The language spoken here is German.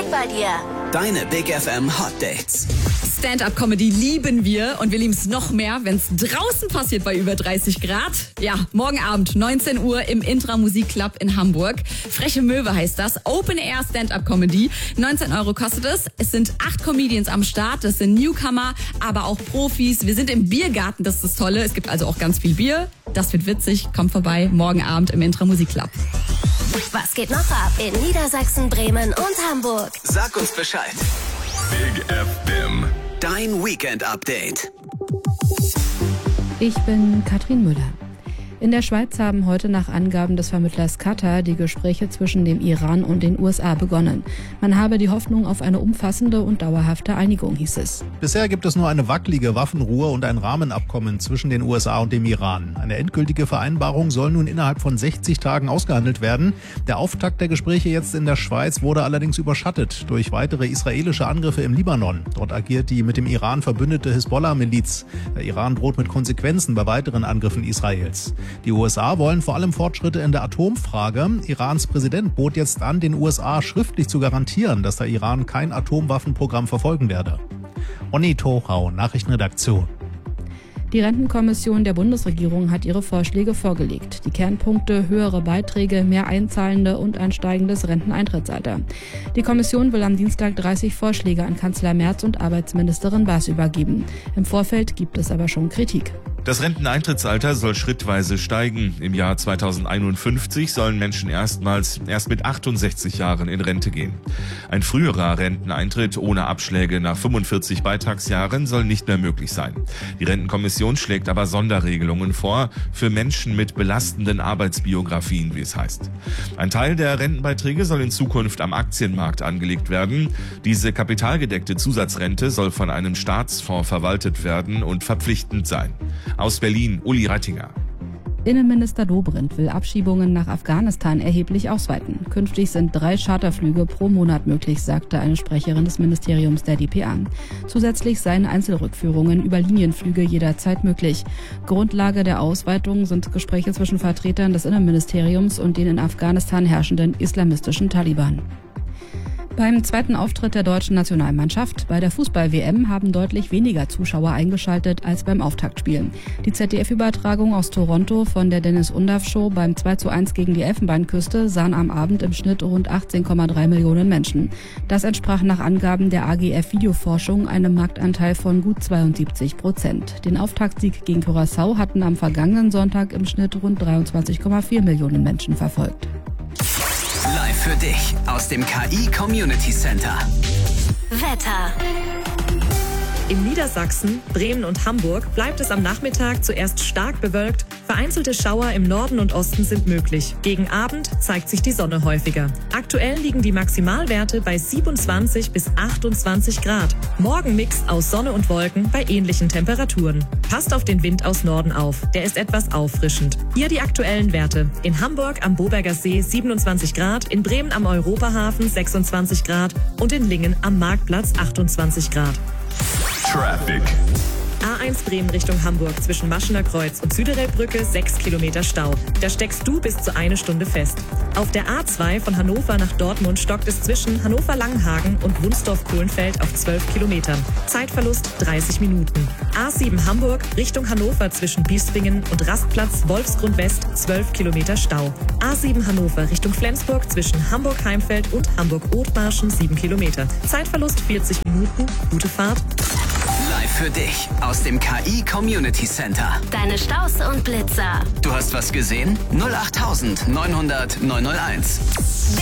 bei dir. Deine Big FM Hot Dates. Stand-up-Comedy lieben wir und wir lieben es noch mehr, wenn es draußen passiert bei über 30 Grad. Ja, morgen Abend, 19 Uhr im Intra Musikclub in Hamburg. Freche Möwe heißt das. Open-Air Stand-up-Comedy. 19 € kostet es. Es sind 8 Comedians am Start. Das sind Newcomer, aber auch Profis. Wir sind im Biergarten, das ist das Tolle. Es gibt also auch ganz viel Bier. Das wird witzig. Kommt vorbei, morgen Abend im Intra Musikclub. Was geht noch ab in Niedersachsen, Bremen und Hamburg? Sag uns Bescheid. Big FM. Dein Weekend-Update. Ich bin Katrin Müller. In der Schweiz haben heute nach Angaben des Vermittlers Katar die Gespräche zwischen dem Iran und den USA begonnen. Man habe die Hoffnung auf eine umfassende und dauerhafte Einigung, hieß es. Bisher gibt es nur eine wackelige Waffenruhe und ein Rahmenabkommen zwischen den USA und dem Iran. Eine endgültige Vereinbarung soll nun innerhalb von 60 Tagen ausgehandelt werden. Der Auftakt der Gespräche jetzt in der Schweiz wurde allerdings überschattet durch weitere israelische Angriffe im Libanon. Dort agiert die mit dem Iran verbündete Hisbollah-Miliz. Der Iran droht mit Konsequenzen bei weiteren Angriffen Israels. Die USA wollen vor allem Fortschritte in der Atomfrage. Irans Präsident bot jetzt an, den USA schriftlich zu garantieren, dass der Iran kein Atomwaffenprogramm verfolgen werde. Onni Torau, Nachrichtenredaktion. Die Rentenkommission der Bundesregierung hat ihre Vorschläge vorgelegt. Die Kernpunkte: höhere Beiträge, mehr Einzahlende und ein steigendes Renteneintrittsalter. Die Kommission will am Dienstag 30 Vorschläge an Kanzler Merz und Arbeitsministerin Baas übergeben. Im Vorfeld gibt es aber schon Kritik. Das Renteneintrittsalter soll schrittweise steigen. Im Jahr 2051 sollen Menschen erst mit 68 Jahren in Rente gehen. Ein früherer Renteneintritt ohne Abschläge nach 45 Beitragsjahren soll nicht mehr möglich sein. Die Rentenkommission schlägt aber Sonderregelungen vor für Menschen mit belastenden Arbeitsbiografien, wie es heißt. Ein Teil der Rentenbeiträge soll in Zukunft am Aktienmarkt angelegt werden. Diese kapitalgedeckte Zusatzrente soll von einem Staatsfonds verwaltet werden und verpflichtend sein. Aus Berlin, Uli Rattinger. Innenminister Dobrindt will Abschiebungen nach Afghanistan erheblich ausweiten. Künftig sind 3 Charterflüge pro Monat möglich, sagte eine Sprecherin des Ministeriums der dpa. Zusätzlich seien Einzelrückführungen über Linienflüge jederzeit möglich. Grundlage der Ausweitung sind Gespräche zwischen Vertretern des Innenministeriums und den in Afghanistan herrschenden islamistischen Taliban. Beim zweiten Auftritt der deutschen Nationalmannschaft bei der Fußball-WM haben deutlich weniger Zuschauer eingeschaltet als beim Auftaktspiel. Die ZDF-Übertragung aus Toronto von der Dennis-Undaff-Show beim 2:1 gegen die Elfenbeinküste sahen am Abend im Schnitt rund 18,3 Millionen Menschen. Das entsprach nach Angaben der AGF Videoforschung einem Marktanteil von gut 72%. Den Auftaktsieg gegen Curaçao hatten am vergangenen Sonntag im Schnitt rund 23,4 Millionen Menschen verfolgt. Live für dich aus dem KI Community Center. Wetter. In Niedersachsen, Bremen und Hamburg bleibt es am Nachmittag zuerst stark bewölkt. Vereinzelte Schauer im Norden und Osten sind möglich. Gegen Abend zeigt sich die Sonne häufiger. Aktuell liegen die Maximalwerte bei 27 bis 28 Grad. Morgen mixt aus Sonne und Wolken bei ähnlichen Temperaturen. Passt auf den Wind aus Norden auf. Der ist etwas auffrischend. Hier die aktuellen Werte. In Hamburg am Boberger See 27 Grad, in Bremen am Europahafen 26 Grad und in Lingen am Marktplatz 28 Grad. Traffic. A1 Bremen Richtung Hamburg zwischen Maschener Kreuz und Süderelbrücke 6 Kilometer Stau. Da steckst du bis zu 1 Stunde fest. Auf der A2 von Hannover nach Dortmund stockt es zwischen Hannover-Langenhagen und Wunsdorf-Kohlenfeld auf 12 Kilometern. Zeitverlust 30 Minuten. A7 Hamburg Richtung Hannover zwischen Bispingen und Rastplatz Wolfsgrund West 12 Kilometer Stau. A7 Hannover Richtung Flensburg zwischen Hamburg-Heimfeld und Hamburg-Othmarschen 7 Kilometer. Zeitverlust 40 Minuten. Gute Fahrt. Live für dich aus dem KI Community Center. Deine Staus und Blitzer. Du hast was gesehen? 08900 901.